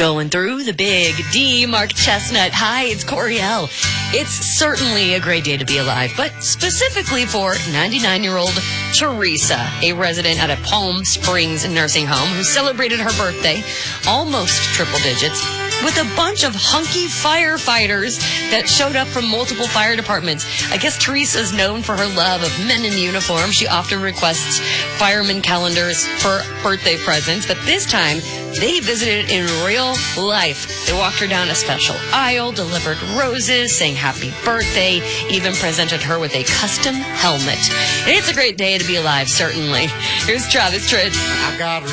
Going through the Big D, Mark Chestnut. Hi, it's Coriel. It's certainly a great day to be alive, but specifically for 99-year-old Teresa, a resident at a Palm Springs nursing home who celebrated her birthday, almost triple digits, with a bunch of hunky firefighters that showed up from multiple fire departments. I guess Teresa's known for her love of men in uniform. She often requests fireman calendars for birthday presents, but this time they visited in real life. They walked her down a special aisle, delivered roses, sang happy birthday, even presented her with a custom helmet. And it's a great day to be alive, certainly. Here's Travis Tritt. I got